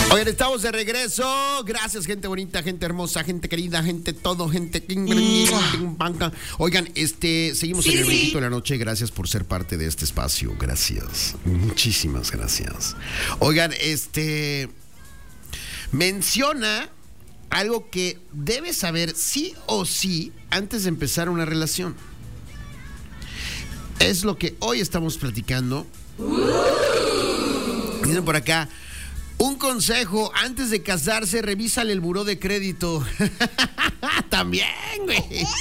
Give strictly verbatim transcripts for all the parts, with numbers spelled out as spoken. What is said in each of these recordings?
Oigan, estamos de regreso. Gracias, gente bonita, gente hermosa, gente querida, gente todo, gente. Oigan, este, seguimos sí, en el brinquito de la noche. Gracias por ser parte de este espacio. Gracias. Muchísimas gracias. Oigan, este menciona algo que debes saber sí o sí antes de empezar una relación. Es lo que hoy estamos platicando. Dicen por acá, un consejo, antes de casarse, revísale el buró de crédito. También, güey.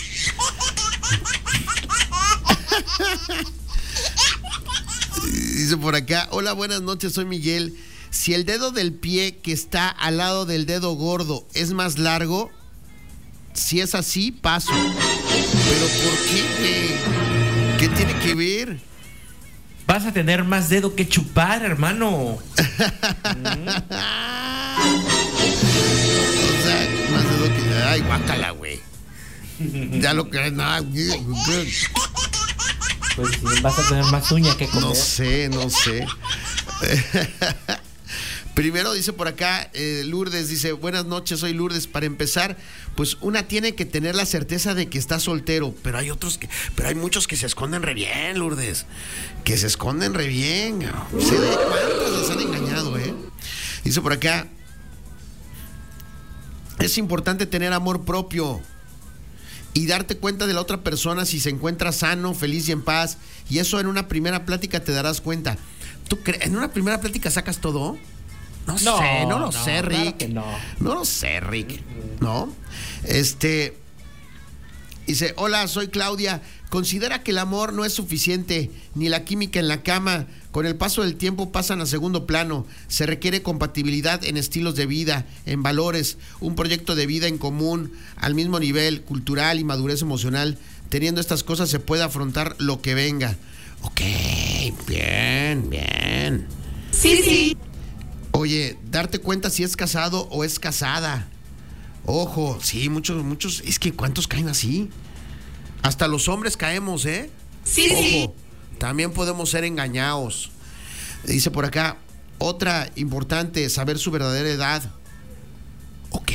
Dice por acá, hola, buenas noches, soy Miguel. Si el dedo del pie que está al lado del dedo gordo es más largo, si es así, paso. ¿Pero por qué, güey? ¿Qué tiene que ver? Vas a tener más dedo que chupar, hermano. O sea, más dedo que... Ay, guácala, güey. Ya lo que... No, pues sí, vas a tener más uña que comer. No sé, no sé. Primero dice por acá, eh, Lourdes, dice, buenas noches, soy Lourdes. Para empezar, pues una tiene que tener la certeza de que está soltero, pero hay otros que, pero hay muchos que se esconden re bien, Lourdes, que se esconden re bien. Sé de cuántos les han engañado, ¿eh? Dice por acá, es importante tener amor propio y darte cuenta de la otra persona si se encuentra sano, feliz y en paz, y eso en una primera plática te darás cuenta. ¿Tú crees? ¿En una primera plática sacas todo? No, no sé, no lo no, sé, Rick. Claro que no. No lo sé, Rick. ¿No? Este. Dice: hola, soy Claudia. Considera que el amor no es suficiente, ni la química en la cama. Con el paso del tiempo pasan a segundo plano. Se requiere compatibilidad en estilos de vida, en valores, un proyecto de vida en común, al mismo nivel cultural y madurez emocional. Teniendo estas cosas se puede afrontar lo que venga. Ok, bien, bien. Sí, sí. Oye, darte cuenta si es casado o es casada. Ojo, sí, muchos, muchos, es que ¿cuántos caen así? Hasta los hombres caemos, ¿eh? Sí, Ojo, sí. También podemos ser engañados. Dice por acá, otra importante, saber su verdadera edad. Ok.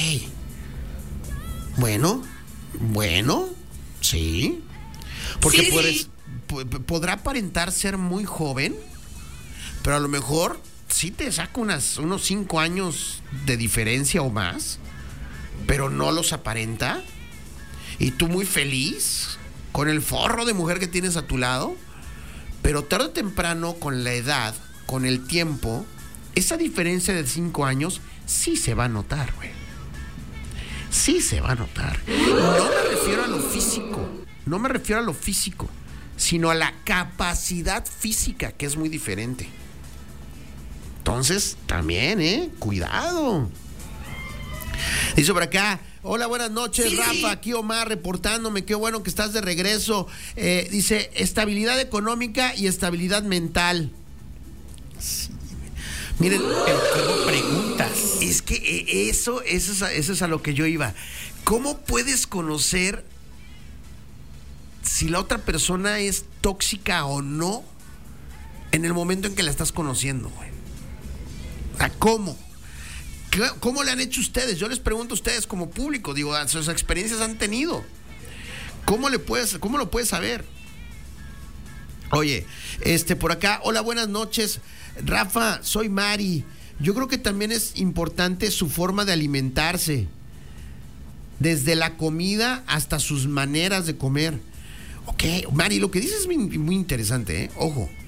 Bueno, bueno, sí. Porque sí, puedes, sí. p- podrá aparentar ser muy joven, pero a lo mejor sí te saca unas, unos cinco años de diferencia o más, pero no los aparenta. Y tú muy feliz con el forro de mujer que tienes a tu lado, pero tarde o temprano, con la edad, con el tiempo, esa diferencia de cinco años sí se va a notar, güey. Sí se va a notar. No me refiero a lo físico, no me refiero a lo físico, sino a la capacidad física, que es muy diferente. Entonces, también, ¿eh? Cuidado. Dice por acá, hola, buenas noches, sí, Rafa, sí. aquí Omar reportándome, qué bueno que estás de regreso. Eh, dice, estabilidad económica y estabilidad mental. Sí. Miren, pero ¿cómo preguntas? Es que eso, eso, es a, eso es a lo que yo iba. ¿Cómo puedes conocer si la otra persona es tóxica o no en el momento en que la estás conociendo, güey? ¿Cómo? ¿Cómo le han hecho ustedes? Yo les pregunto a ustedes como público, digo, sus experiencias han tenido. ¿Cómo le puedes, cómo lo puedes saber? Oye, este por acá, hola, buenas noches, Rafa, soy Mari. Yo creo que también es importante su forma de alimentarse, desde la comida hasta sus maneras de comer. Ok, Mari, lo que dices es muy, muy interesante, ¿eh? Ojo.